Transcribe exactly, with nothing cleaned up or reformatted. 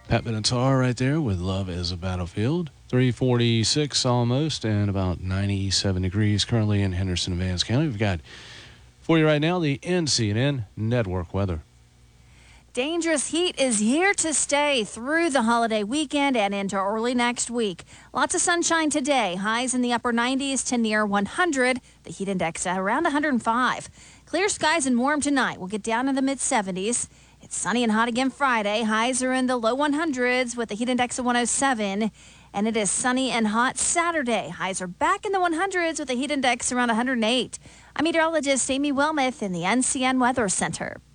Pat Benatar right there with Love is a Battlefield. three forty-six almost and about ninety-seven degrees currently in Henderson and Vance County. We've got for you right now the N C N N Network weather. Dangerous heat is here to stay through the holiday weekend and into early next week. Lots of sunshine today. Highs in the upper nineties to near one hundred. The heat index at around one hundred five. Clear skies and warm tonight. We'll get down in the mid seventies. It's sunny and hot again Friday. Highs are in the low hundreds with a heat index of one oh seven. And it is sunny and hot Saturday. Highs are back in the hundreds with a heat index around one hundred eight. I'm meteorologist Amy Wilmoth in the N C N Weather Center.